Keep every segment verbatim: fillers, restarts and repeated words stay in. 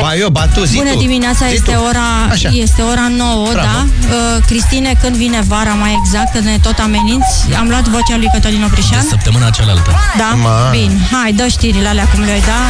Ba eu, ba tu, zi Bună tu. dimineața, zi este tu. ora, Așa. este ora nouă, Bravo. da? Uh, Cristine, când vine vara, mai exact, când ne tot ameninți, am luat vocea lui Cătălin Oprișan. De săptămâna cealaltă. Da? Ma. Bine, hai, dă știrile alea cum le-ai da.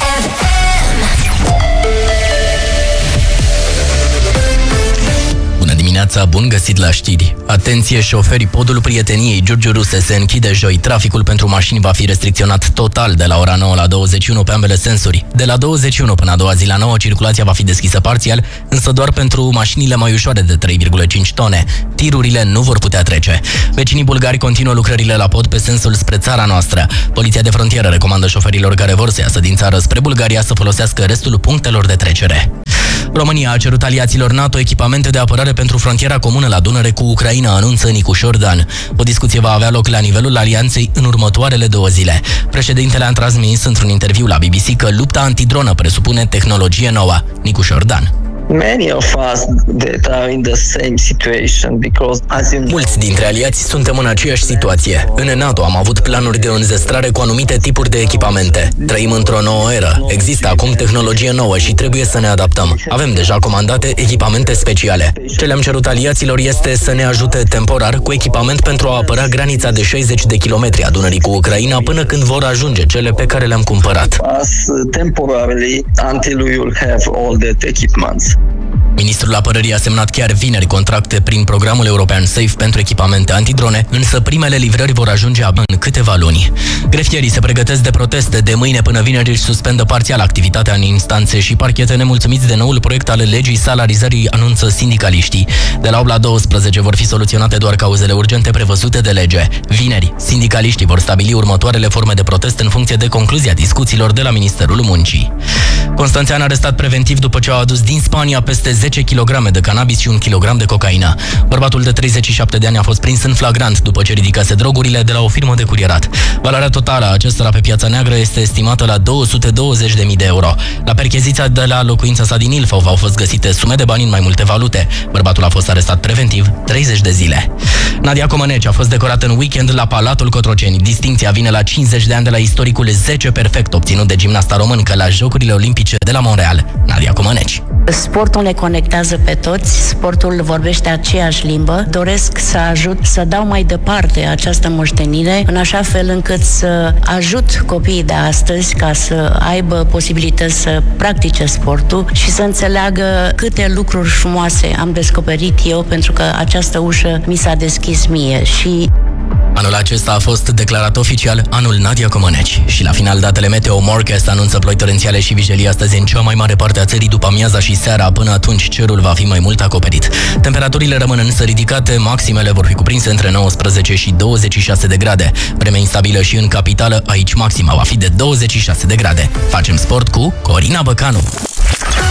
Dimineața, bun găsit la știri. Atenție, șoferii podul prieteniei Giurgiu Ruse se închide joi. Traficul pentru mașini va fi restricționat total de la ora nouă la douăzeci și unu pe ambele sensuri. De la douăzeci și unu până a doua zi la nouă, circulația va fi deschisă parțial, însă doar pentru mașinile mai ușoare de trei virgulă cinci tone. Tirurile nu vor putea trece. Vecinii bulgari continuă lucrările la pod pe sensul spre țara noastră. Poliția de frontieră recomandă șoferilor care vor să iasă din țară spre Bulgaria să folosească restul punctelor de trecere. România a cerut aliaților NATO echipamente de apărare pentru frontiera comună la Dunăre cu Ucraina, anunță Nicușor Dan. O discuție va avea loc la nivelul alianței în următoarele două zile. Președintele a transmis într-un interviu la B B C că lupta antidronă presupune tehnologie nouă. Nicușor Dan. Many of us that are in the same situation because as you know, Mulți dintre aliați suntem în aceeași situație. În NATO am avut planuri de înzestrare cu anumite tipuri de echipamente. Trăim într-o nouă eră. Există acum tehnologie nouă și trebuie să ne adaptăm. Avem deja comandate echipamente speciale. Ce le-am cerut aliaților este să ne ajute temporar cu echipament pentru a apăra granița de șaizeci de kilometri a Dunării cu Ucraina până când vor ajunge cele pe care le-am cumpărat. us temporarily until we will have all that equipments. Ministrul Apărării a semnat chiar vineri contracte prin programul european SAFE pentru echipamente antidrone, însă primele livrări vor ajunge abia în câteva luni. Grefierii se pregătesc de proteste. De mâine până vineri își suspendă parțial activitatea în instanțe și parchete nemulțumiți de noul proiect al legii salarizării, anunță sindicaliștii. De la opt la douăsprezece vor fi soluționate doar cauzele urgente prevăzute de lege. Vineri, sindicaliștii vor stabili următoarele forme de protest în funcție de concluzia discuțiilor de la Ministerul Muncii. Constanțean arestat preventiv după ce au adus din Spania peste zece kilograme de cannabis și un kilogram de cocaină. Bărbatul de treizeci și șapte de ani a fost prins în flagrant după ce ridicase drogurile de la o firmă de curierat. Valoarea totală a acestora pe piața neagră este estimată la două sute douăzeci de mii de euro. La percheziția de la locuința sa din Ilfov au fost găsite sume de bani în mai multe valute. Bărbatul a fost arestat preventiv treizeci de zile. Nadia Comăneci a fost decorată în weekend la Palatul Cotroceni. Distincția vine la cincizeci de ani de la istoricul zece perfect obținut de gimnasta româncă la Jocurile Olimpice de la Montreal. Nadia Comăneci. Sportul ne conectează pe toți, sportul vorbește aceeași limbă. Doresc să ajut, să dau mai departe această moștenire, în așa fel încât să ajut copiii de astăzi ca să aibă posibilități să practice sportul și să înțeleagă câte lucruri frumoase am descoperit eu, pentru că această ușă mi s-a deschis mie și... Anul acesta a fost declarat oficial anul Nadia Comăneci. Și la final, datele Meteo Morecast anunță ploi torențiale și vijelii astăzi în cea mai mare parte a țării, după amiaza și seara. Până atunci, cerul va fi mai mult acoperit. Temperaturile rămân însă ridicate, maximele vor fi cuprinse între nouăsprezece și douăzeci și șase de grade. Vreme instabilă și în capitală, aici maxima va fi de douăzeci și șase de grade. Facem sport cu Corina Băcanu.